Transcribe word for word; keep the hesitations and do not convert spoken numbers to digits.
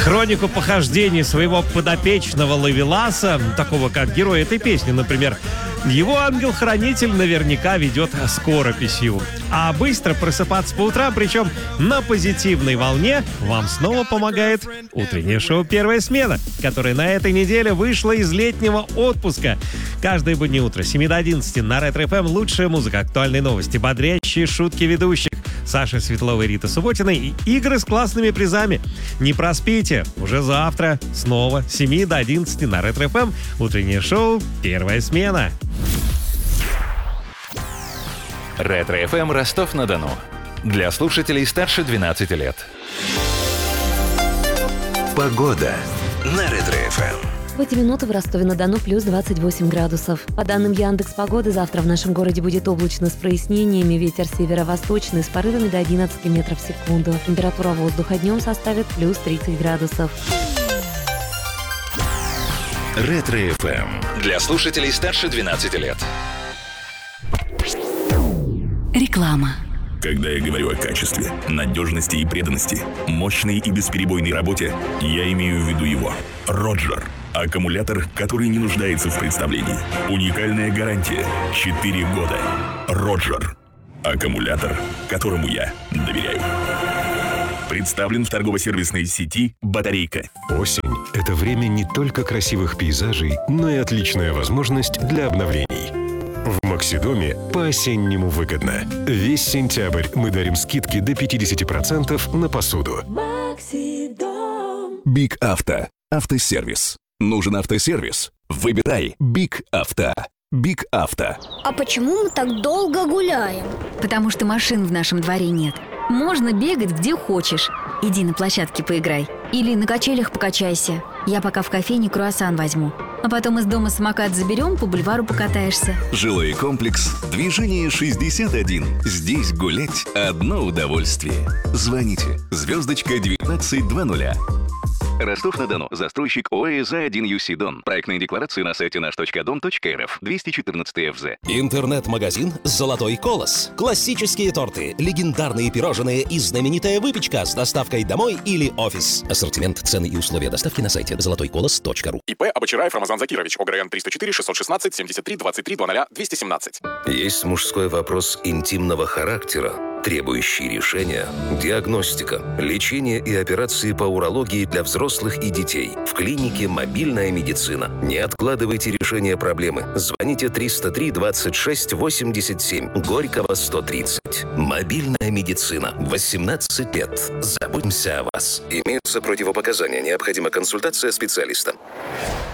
Хронику похождений своего подопечного Ловеласа, такого как герой этой песни, например, его ангел-хранитель наверняка ведет скорописью. А быстро просыпаться по утрам, причем на позитивной волне, вам снова помогает утреннее шоу «Первая смена», которое на этой неделе вышло из летнего отпуска. Каждое буднее утро с семи до одиннадцати на Ретро эф эм лучшая музыка, актуальные новости, бодрящие шутки ведущих Саши Светловой и Риты Субботиной и игры с классными призами. Не проспите, уже завтра снова с семи до одиннадцати на Ретро эф эм утреннее шоу «Первая смена». Ретро эф эм Ростов-на-Дону. Для слушателей старше двенадцати лет. Погода на Ретро эф эм. В эти минуты в Ростове-на-Дону плюс двадцать восемь градусов. По данным Яндекс.Погоды, завтра в нашем городе будет облачно с прояснениями. Ветер северо-восточный с порывами до одиннадцати метров в секунду. Температура воздуха днем составит плюс тридцать градусов. Ретро эф эм. Для слушателей старше двенадцати лет. Реклама. Когда я говорю о качестве, надежности и преданности, мощной и бесперебойной работе, я имею в виду его. Роджер. Аккумулятор, который не нуждается в представлении. Уникальная гарантия. четыре года. Роджер. Аккумулятор, которому я доверяю. Представлен в торгово-сервисной сети «Батарейка». Осень – это время не только красивых пейзажей, но и отличная возможность для обновлений. В Максидоме по-осеннему выгодно. Весь сентябрь мы дарим скидки до пятьдесят процентов на посуду. Максидом. Биг Авто. Автосервис. Нужен автосервис? Выбирай Биг Авто. Биг Авто. А почему мы так долго гуляем? Потому что машин в нашем дворе нет. Можно бегать где хочешь. Иди на площадке поиграй. Или на качелях покачайся. Я пока в кофейне круассан возьму. А потом из дома самокат заберем, по бульвару покатаешься. Жилой комплекс «Движение шестьдесят один». Здесь гулять – одно удовольствие. Звоните. Звездочка девятнадцать двадцать. Ростов-на-Дону. Застройщик ОАЭ «За один ю си Дон». Проектные декларации на сайте наш точка дом точка эр эф. двести четырнадцать эф зэ. Интернет-магазин «Золотой колос». Классические торты, легендарные пирожные и знаменитая выпечка с доставкой домой или офис. Ассортимент, цены и условия доставки на сайте золотой колос точка ру. ИП Абочараев Рамазан Закирович. ОГРН триста четыре шестьсот шестнадцать семьдесят три двадцать три двадцать двести семнадцать. Есть мужской вопрос интимного характера, требующий решения, диагностика, лечение и операции по урологии для взрослых и детей. В клинике «Мобильная медицина». Не откладывайте решение проблемы. Звоните триста три двадцать шесть восемьдесят семь. Горького сто тридцать. «Мобильная медицина». восемнадцать лет. Заботимся о вас. Имеются противопоказания. Необходима консультация специалиста.